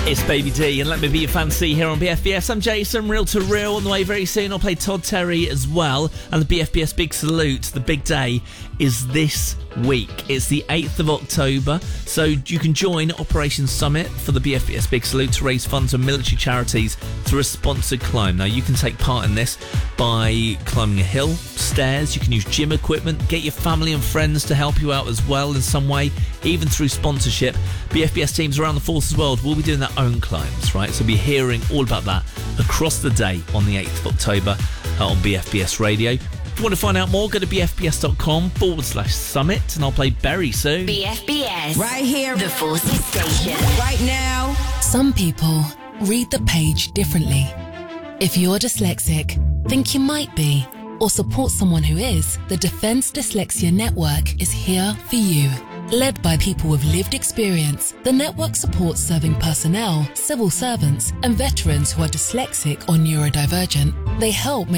It's Baby D and Let Me Be Your Fancy here on BFBS. I'm Jason, Real to Real. On the way very soon, I'll play Todd Terry as well. And the BFBS Big Salute, the big day, is this week. It's the 8th of October, so you can join Operation Summit for the BFBS Big Salute to raise funds for military charities through a sponsored climb. Now, you can take part in this by climbing a hill, stairs, you can use gym equipment, get your family and friends to help you out as well in some way, even through sponsorship. BFBS teams around the Forces World will be doing their own climbs, right? So we'll be hearing all about that across the day on the 8th of October on BFBS Radio. If you want to find out more, go to bfbs.com/summit and I'll play Berry soon. BFBS. Right here. The Forces Station. Right now. Some people read the page differently. If you're dyslexic, think you might be, or support someone who is, the Defence Dyslexia Network is here for you. Led by people with lived experience, the network supports serving personnel, civil servants, and veterans who are dyslexic or neurodivergent. They help